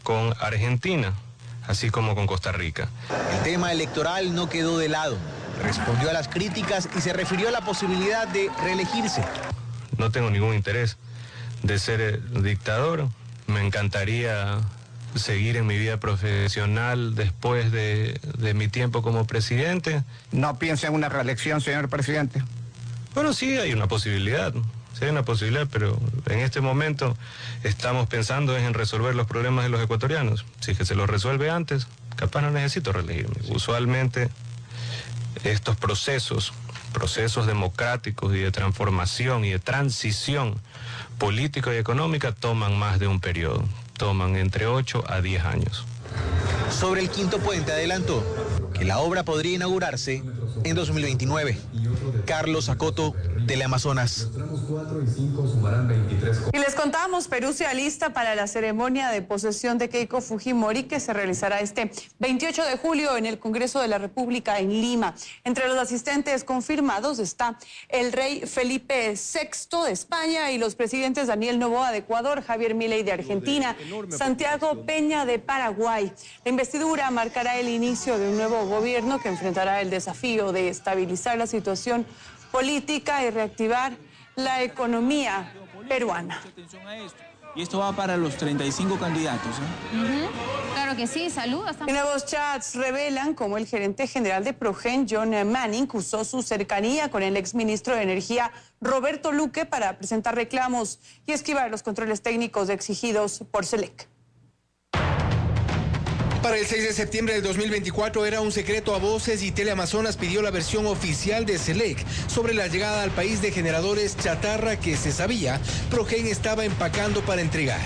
con Argentina, así como con Costa Rica. El tema electoral no quedó de lado. Respondió a las críticas y se refirió a la posibilidad de reelegirse. No tengo ningún interés de ser dictador. Me encantaría seguir en mi vida profesional después de mi tiempo como presidente. ¿No piensa en una reelección, señor presidente? Bueno, sí hay una posibilidad. Sí hay una posibilidad, pero en este momento estamos pensando en resolver los problemas de los ecuatorianos. Si es que se los resuelve antes, capaz no necesito reelegirme. Usualmente estos procesos democráticos y de transformación y de transición política y económica toman más de un periodo, toman entre 8 a 10 años. Sobre el quinto puente adelantó que la obra podría inaugurarse en 2029. Carlos Acoto, Teleamazonas. Y les contamos, Perú se alista para la ceremonia de posesión de Keiko Fujimori que se realizará este 28 de julio en el Congreso de la República en Lima. Entre los asistentes confirmados está el rey Felipe VI de España y los presidentes Daniel Noboa de Ecuador, Javier Milei de Argentina, Santiago Peña de Paraguay. La investidura marcará el inicio de un nuevo gobierno que enfrentará el desafío de estabilizar la situación política y reactivar la economía peruana. Y esto va para los 35 candidatos, ¿eh? Claro que sí, saludos. Y nuevos chats revelan cómo el gerente general de Progen, John Manning, usó su cercanía con el exministro de Energía, Roberto Luque, para presentar reclamos y esquivar los controles técnicos exigidos por SELEC. Para el 6 de septiembre del 2024 era un secreto a voces y Teleamazonas pidió la versión oficial de SELEC sobre la llegada al país de generadores chatarra que se sabía Progen estaba empacando para entregar.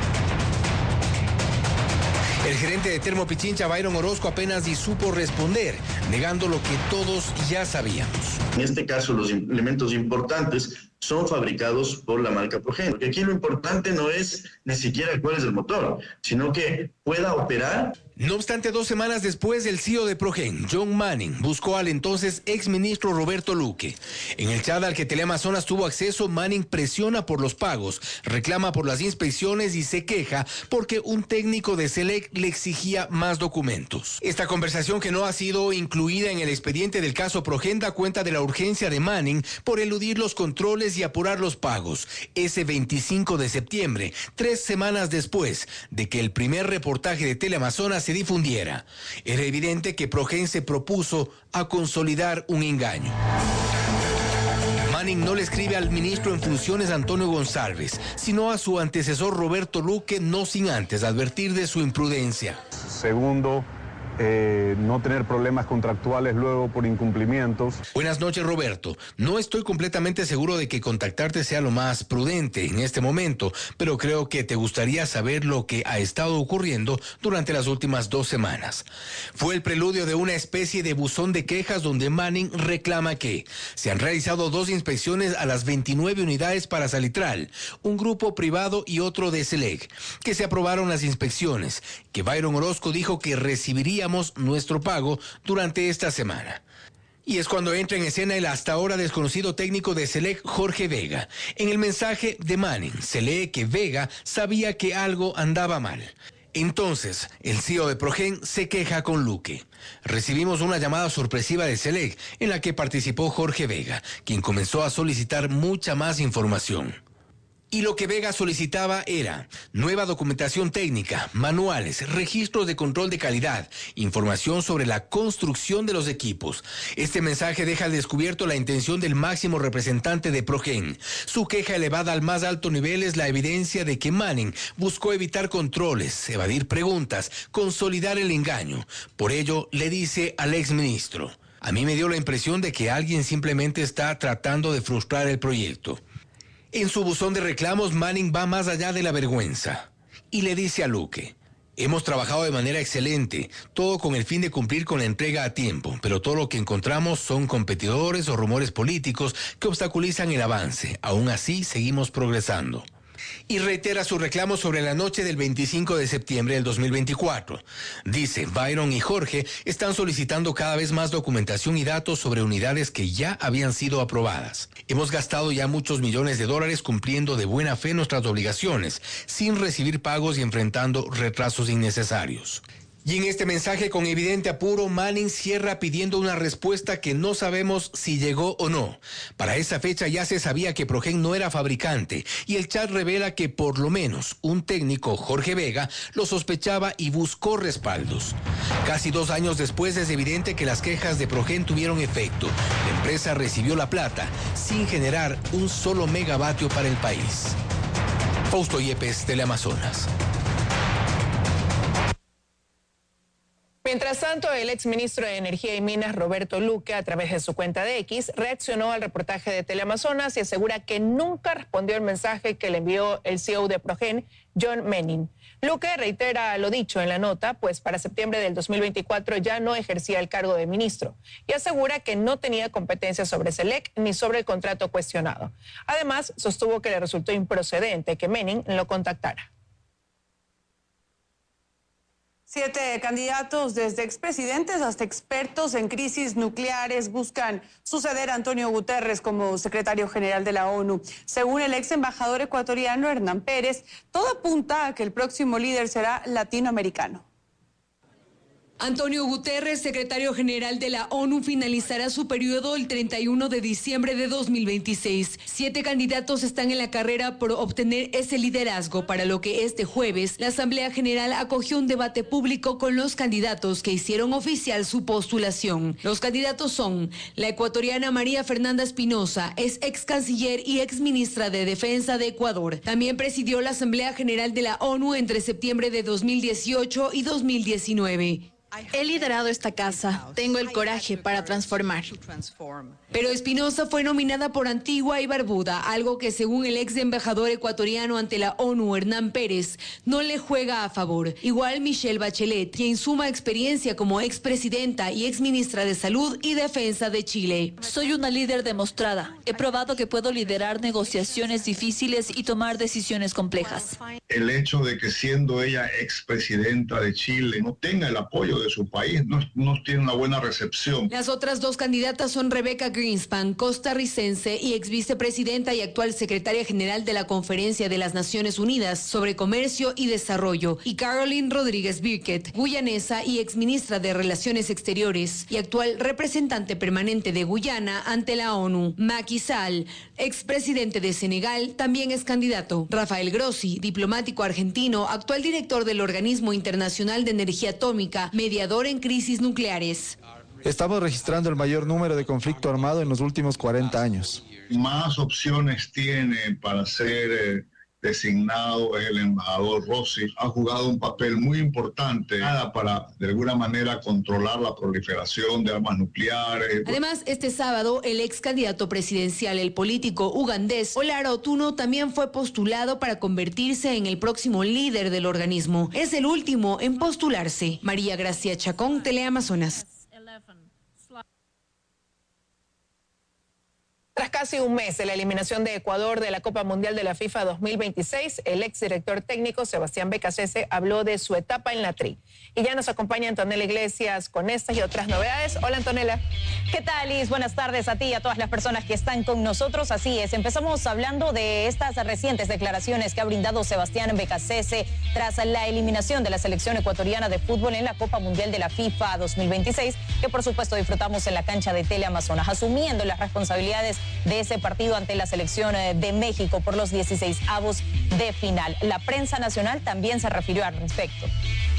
El gerente de Termopichincha, Byron Orozco, apenas supo responder, negando lo que todos ya sabíamos. En este caso, los elementos importantes son fabricados por la marca Progen. Porque aquí lo importante no es ni siquiera cuál es el motor, sino que pueda operar. No obstante, 2 semanas después, el CEO de Progen, John Manning, buscó al entonces exministro Roberto Luque. En el chat al que Teleamazonas tuvo acceso, Manning presiona por los pagos, reclama por las inspecciones y se queja porque un técnico de SELEC le exigía más documentos. Esta conversación, que no ha sido incluida en el expediente del caso Progen, da cuenta de la urgencia de Manning por eludir los controles y apurar los pagos. Ese 25 de septiembre, 3 semanas después de que el primer reportaje de Teleamazonas se difundiera, era evidente que Progen se propuso a consolidar un engaño. Manning no le escribe al ministro en funciones Antonio González, sino a su antecesor Roberto Luque, no sin antes advertir de su imprudencia. Segundo, no tener problemas contractuales luego por incumplimientos. Buenas noches, Roberto. No estoy completamente seguro de que contactarte sea lo más prudente en este momento, pero creo que te gustaría saber lo que ha estado ocurriendo durante las últimas 2 semanas. Fue el preludio de una especie de buzón de quejas donde Manning reclama que se han realizado 2 inspecciones a las 29 unidades para Salitral, un grupo privado y otro de SELEC, que se aprobaron las inspecciones, que Byron Orozco dijo que recibiría nuestro pago durante esta semana. Y es cuando entra en escena el hasta ahora desconocido técnico de SELEC, Jorge Vega. En el mensaje de Manning se lee que Vega sabía que algo andaba mal. Entonces, el CEO de Progen se queja con Luque. Recibimos una llamada sorpresiva de SELEC en la que participó Jorge Vega, quien comenzó a solicitar mucha más información. Y lo que Vega solicitaba era nueva documentación técnica, manuales, registros de control de calidad, información sobre la construcción de los equipos. Este mensaje deja al descubierto la intención del máximo representante de Progen. Su queja elevada al más alto nivel es la evidencia de que Manning buscó evitar controles, evadir preguntas, consolidar el engaño. Por ello, le dice al exministro: a mí me dio la impresión de que alguien simplemente está tratando de frustrar el proyecto. En su buzón de reclamos, Manning va más allá de la vergüenza y le dice a Luque: hemos trabajado de manera excelente, todo con el fin de cumplir con la entrega a tiempo, pero todo lo que encontramos son competidores o rumores políticos que obstaculizan el avance. Aún así, seguimos progresando. Y reitera su reclamo sobre la noche del 25 de septiembre del 2024. Dice, Byron y Jorge están solicitando cada vez más documentación y datos sobre unidades que ya habían sido aprobadas. Hemos gastado ya muchos millones de dólares cumpliendo de buena fe nuestras obligaciones, sin recibir pagos y enfrentando retrasos innecesarios. Y en este mensaje con evidente apuro, Manning cierra pidiendo una respuesta que no sabemos si llegó o no. Para esa fecha ya se sabía que Progen no era fabricante y el chat revela que por lo menos un técnico, Jorge Vega, lo sospechaba y buscó respaldos. Casi 2 años después es evidente que las quejas de Progen tuvieron efecto. La empresa recibió la plata sin generar un solo megavatio para el país. Fausto Yepes, Teleamazonas. Mientras tanto, el exministro de Energía y Minas, Roberto Luque, a través de su cuenta de X, reaccionó al reportaje de Teleamazonas y asegura que nunca respondió el mensaje que le envió el CEO de Progen, John Manning. Luque reitera lo dicho en la nota, pues para septiembre del 2024 ya no ejercía el cargo de ministro y asegura que no tenía competencia sobre Selec ni sobre el contrato cuestionado. Además, sostuvo que le resultó improcedente que Manning lo contactara. 7 candidatos, desde expresidentes hasta expertos en crisis nucleares, buscan suceder a Antonio Guterres como secretario general de la ONU. Según el ex embajador ecuatoriano Hernán Pérez, todo apunta a que el próximo líder será latinoamericano. Antonio Guterres, secretario general de la ONU, finalizará su periodo el 31 de diciembre de 2026. 7 candidatos están en la carrera por obtener ese liderazgo, para lo que este jueves la Asamblea General acogió un debate público con los candidatos que hicieron oficial su postulación. Los candidatos son la ecuatoriana María Fernanda Espinosa, es ex canciller y ex ministra de Defensa de Ecuador. También presidió la Asamblea General de la ONU entre septiembre de 2018 y 2019. He liderado esta casa. Tengo el coraje para transformar. Pero Espinosa fue nominada por Antigua y Barbuda, algo que según el ex embajador ecuatoriano ante la ONU, Hernán Pérez, no le juega a favor. Igual Michelle Bachelet, quien suma experiencia como expresidenta y exministra de Salud y Defensa de Chile. Soy una líder demostrada. He probado que puedo liderar negociaciones difíciles y tomar decisiones complejas. El hecho de que siendo ella expresidenta de Chile no tenga el apoyo de su país, no tiene una buena recepción. Las otras 2 candidatas son Rebeca Greenspan, costarricense y ex vicepresidenta y actual secretaria general de la Conferencia de las Naciones Unidas sobre Comercio y Desarrollo, y Caroline Rodríguez Birkett, guyanesa y ex ministra de Relaciones Exteriores y actual representante permanente de Guyana ante la ONU. Macky Sall, expresidente de Senegal, también es candidato. Rafael Grossi, diplomático argentino, actual director del Organismo Internacional de Energía Atómica, mediador en crisis nucleares. Estamos registrando el mayor número de conflicto armado en los últimos 40 años. Más opciones tiene para ser designado el embajador Rossi. Ha jugado un papel muy importante para, de alguna manera, controlar la proliferación de armas nucleares. Además, este sábado, el ex candidato presidencial, el político ugandés Olara Otuno, también fue postulado para convertirse en el próximo líder del organismo. Es el último en postularse. María Gracia Chacón, Teleamazonas. Tras casi un mes de la eliminación de Ecuador de la Copa Mundial de la FIFA 2026, el exdirector técnico Sebastián Becasese habló de su etapa en la Tri. Y ya nos acompaña Antonella Iglesias con estas y otras novedades. Hola, Antonella. ¿Qué tal, Liz? Buenas tardes a ti y a todas las personas que están con nosotros. Así es, empezamos hablando de estas recientes declaraciones que ha brindado Sebastián Becasese tras la eliminación de la selección ecuatoriana de fútbol en la Copa Mundial de la FIFA 2026, que por supuesto disfrutamos en la cancha de Teleamazonas, asumiendo las responsabilidades de ese partido ante la selección de México por los 16avos de final. La prensa nacional también se refirió al respecto.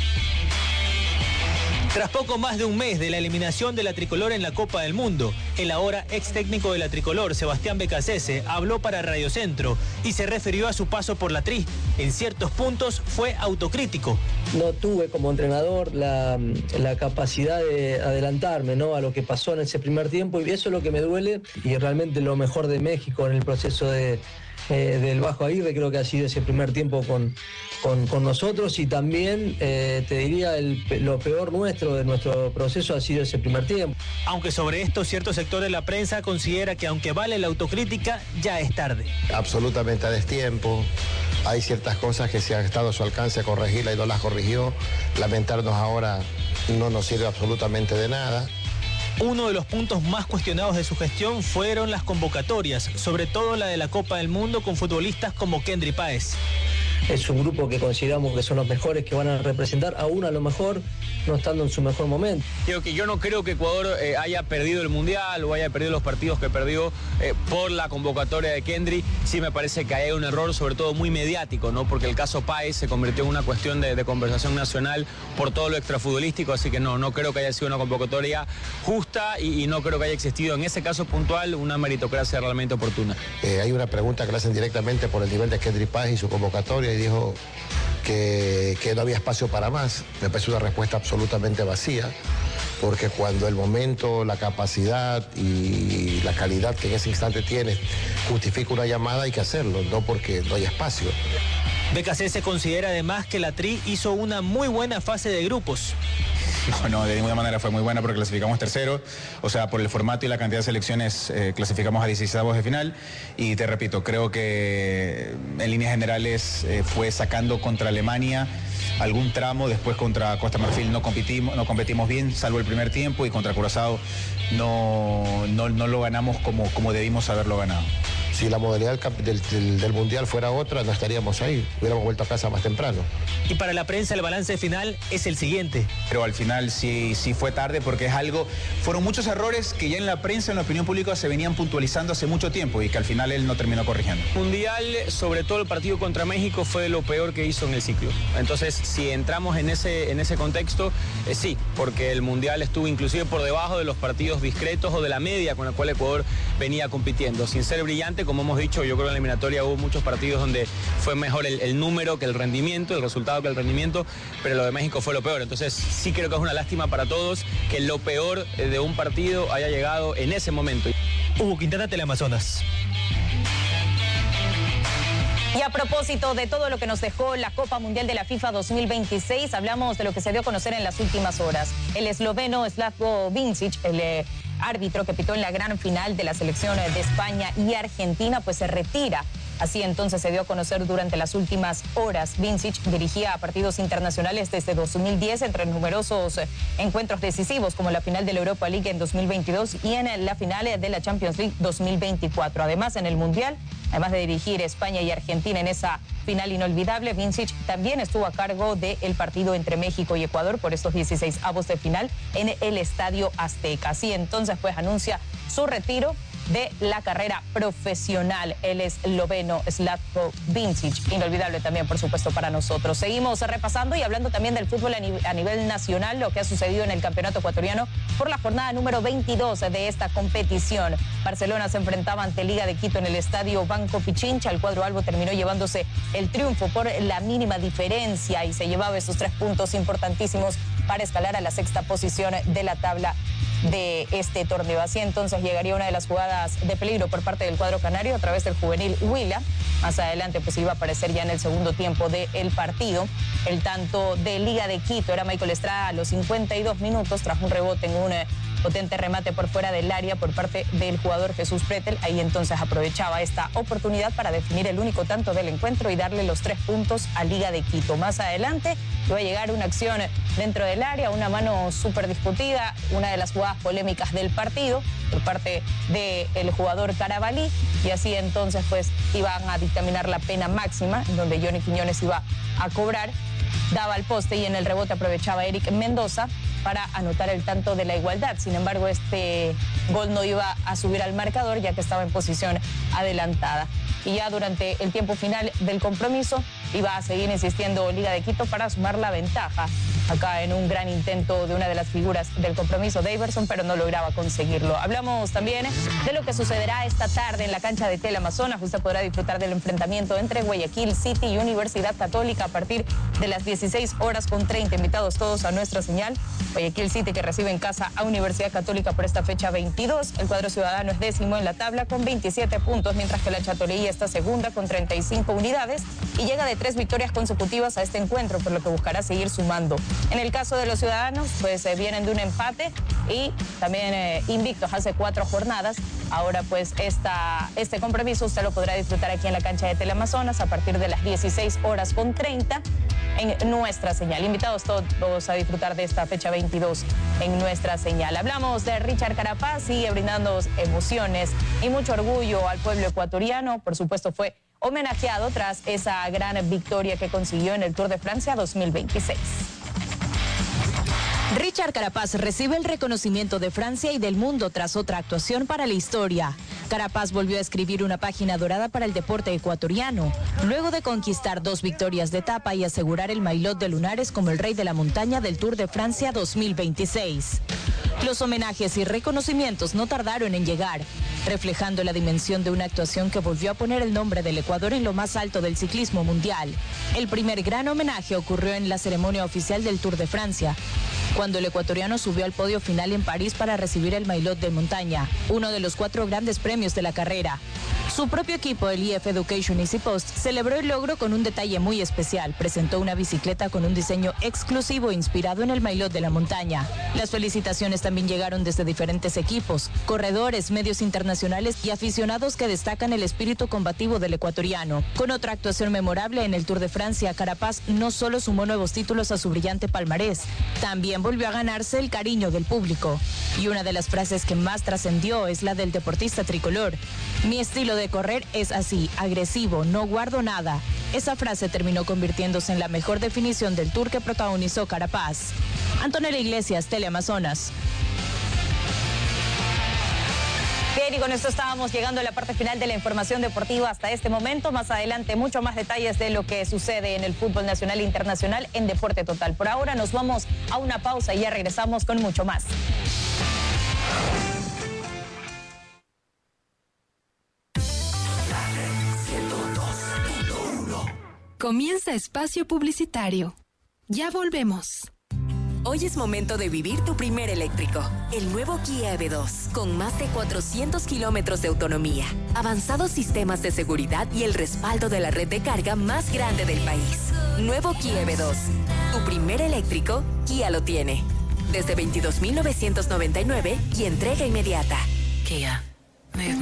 Tras poco más de un mes de la eliminación de la tricolor en la Copa del Mundo, el ahora ex técnico de la tricolor, Sebastián Becasese, habló para Radio Centro y se refirió a su paso por la Tri. En ciertos puntos fue autocrítico. No tuve como entrenador la capacidad de adelantarme, ¿no?, a lo que pasó en ese primer tiempo, y eso es lo que me duele. Y realmente lo mejor de México en el proceso del Bajo Aguirre creo que ha sido ese primer tiempo con nosotros, y también te diría lo peor de nuestro proceso ha sido ese primer tiempo. Aunque sobre esto cierto sector de la prensa considera que aunque vale la autocrítica, ya es tarde. Absolutamente a destiempo. hay ciertas cosas que se han estado a su alcance a corregirla y no las corrigió. Lamentarnos ahora no nos sirve absolutamente de nada. Uno de los puntos más cuestionados de su gestión fueron las convocatorias, sobre todo la de la Copa del Mundo con futbolistas como Kendry Páez. Es un grupo que consideramos que son los mejores que van a representar, aún a lo mejor no estando en su mejor momento. Digo que yo no creo que Ecuador haya perdido el Mundial o haya perdido los partidos que perdió por la convocatoria de Kendry. Sí me parece que hay un error, sobre todo muy mediático, ¿no? Porque el caso Páez se convirtió en una cuestión de conversación nacional por todo lo extrafutbolístico, así que no creo que haya sido una convocatoria justa y no creo que haya existido en ese caso puntual una meritocracia realmente oportuna. Hay una pregunta que le hacen directamente por el nivel de Kendry Páez y su convocatoria, y dijo que no había espacio para más. Me parece una respuesta absolutamente vacía, porque cuando el momento, la capacidad y la calidad que en ese instante tiene justifica una llamada, hay que hacerlo, no porque no haya espacio. BKC considera además que la Tri hizo una muy buena fase de grupos. No, de ninguna manera fue muy buena porque clasificamos tercero, o sea, por el formato y la cantidad de selecciones clasificamos a 16avos de final, y te repito, creo que en líneas generales fue sacando contra Alemania algún tramo, después contra Costa Marfil no competimos bien, salvo el primer tiempo, y contra Curazao no lo ganamos como debimos haberlo ganado. Si la modalidad del Mundial fuera otra, no estaríamos ahí, hubiéramos vuelto a casa más temprano. Y para la prensa el balance final es el siguiente. Pero al final sí fue tarde, porque fueron muchos errores que ya en la prensa, en la opinión pública se venían puntualizando hace mucho tiempo y que al final él no terminó corrigiendo. Mundial, sobre todo el partido contra México, fue lo peor que hizo en el ciclo. Entonces, si entramos en ese contexto, sí, porque el Mundial estuvo inclusive por debajo de los partidos discretos o de la media con la cual Ecuador venía compitiendo. Sin ser brillante, como hemos dicho, yo creo que en la eliminatoria hubo muchos partidos donde fue mejor el número que el rendimiento, el resultado que el rendimiento, pero lo de México fue lo peor. Entonces sí creo que es una lástima para todos que lo peor de un partido haya llegado en ese momento. Hugo Quintana, Teleamazonas. Y a propósito de todo lo que nos dejó la Copa Mundial de la FIFA 2026, hablamos de lo que se dio a conocer en las últimas horas. El esloveno Slavko Vincic, el árbitro que pitó en la gran final de la selección de España y Argentina, pues se retira. Así entonces se dio a conocer durante las últimas horas. Vincic dirigía a partidos internacionales desde 2010 entre numerosos encuentros decisivos como la final de la Europa League en 2022 y en la final de la Champions League 2024. Además, en el Mundial, además de dirigir España y Argentina en esa final inolvidable, Vincic también estuvo a cargo del partido entre México y Ecuador por estos 16avos de final en el Estadio Azteca. Así entonces pues anuncia su retiro de la carrera profesional, el esloveno Slavko Vincic, inolvidable también por supuesto para nosotros. Seguimos repasando y hablando también del fútbol a nivel nacional, lo que ha sucedido en el campeonato ecuatoriano por la jornada número 22 de esta competición. Barcelona se enfrentaba ante Liga de Quito en el estadio Banco Pichincha. El cuadro albo terminó llevándose el triunfo por la mínima diferencia y se llevaba esos 3 puntos importantísimos para escalar a la 6ª posición de la tabla de este torneo. Así entonces llegaría una de las jugadas de peligro por parte del cuadro canario a través del juvenil Huila. Más adelante pues iba a aparecer ya en el segundo tiempo del partido. El tanto de Liga de Quito era Michael Estrada a los 52 minutos tras un rebote en un potente remate por fuera del área por parte del jugador Jesús Pretel. Ahí entonces aprovechaba esta oportunidad para definir el único tanto del encuentro y darle los 3 puntos a Liga de Quito. Más adelante iba a llegar una acción dentro del área, una mano súper discutida, una de las jugadas polémicas del partido por parte del jugador Carabalí, y así entonces pues iban a dictaminar la pena máxima, donde Johnny Quiñones iba a cobrar, daba al poste y en el rebote aprovechaba Eric Mendoza para anotar el tanto de la igualdad. Sin embargo, este gol no iba a subir al marcador ya que estaba en posición adelantada. Y ya durante el tiempo final del compromiso iba a seguir insistiendo Liga de Quito para sumar la ventaja. Acá en un gran intento de una de las figuras del compromiso, Daverson, pero no lograba conseguirlo. Hablamos también de lo que sucederá esta tarde en la cancha de Teleamazonas. Usted podrá disfrutar del enfrentamiento entre Guayaquil City y Universidad Católica a partir de las 16:30. Invitados todos a nuestra señal. Guayaquil City que recibe en casa a Universidad Católica por esta fecha 22. El cuadro ciudadano es 10º en la tabla con 27 puntos, mientras que la Chatoleía está segunda con 35 unidades y llega de 3 victorias consecutivas a este encuentro, por lo que buscará seguir sumando. En el caso de los ciudadanos, pues vienen de un empate y también invictos hace 4 jornadas Ahora pues este compromiso usted lo podrá disfrutar aquí en la cancha de Teleamazonas a partir de las 16:30 en nuestra señal. Invitados todos a disfrutar de esta fecha 22 en nuestra señal. Hablamos de Richard Carapaz, sigue brindando emociones y mucho orgullo al pueblo ecuatoriano. Por supuesto, fue homenajeado tras esa gran victoria que consiguió en el Tour de Francia 2026. Richard Carapaz recibe el reconocimiento de Francia y del mundo tras otra actuación para la historia. Carapaz volvió a escribir una página dorada para el deporte ecuatoriano, luego de conquistar 2 victorias de etapa y asegurar el maillot de lunares como el rey de la montaña del Tour de Francia 2026. Los homenajes y reconocimientos no tardaron en llegar, reflejando la dimensión de una actuación que volvió a poner el nombre del Ecuador en lo más alto del ciclismo mundial. El primer gran homenaje ocurrió en la ceremonia oficial del Tour de Francia, cuando el ecuatoriano subió al podio final en París para recibir el maillot de montaña, uno de los 4 grandes premios de la carrera. Su propio equipo, el IF Education Easy Post, celebró el logro con un detalle muy especial. Presentó una bicicleta con un diseño exclusivo inspirado en el maillot de la montaña. Las felicitaciones también llegaron desde diferentes equipos, corredores, medios internacionales y aficionados que destacan el espíritu combativo del ecuatoriano. Con otra actuación memorable en el Tour de Francia, Carapaz no solo sumó nuevos títulos a su brillante palmarés, también volvió a ganarse el cariño del público. Y una de las frases que más trascendió es la del deportista tricolor: "Mi estilo de correr es así, agresivo, no guardo nada". Esa frase terminó convirtiéndose en la mejor definición del Tour que protagonizó Carapaz. Antonella Iglesias, Teleamazonas. Bien, y con esto estábamos llegando a la parte final de la información deportiva hasta este momento. Más adelante, mucho más detalles de lo que sucede en el fútbol nacional e internacional en Deporte Total. Por ahora nos vamos a una pausa y ya regresamos con mucho más. Comienza espacio publicitario. Ya volvemos. Hoy es momento de vivir tu primer eléctrico. El nuevo Kia EV2, con más de 400 kilómetros de autonomía, avanzados sistemas de seguridad y el respaldo de la red de carga más grande del país. Nuevo Kia EV2. Tu primer eléctrico, Kia lo tiene. Desde 22.999 y entrega inmediata. Kia.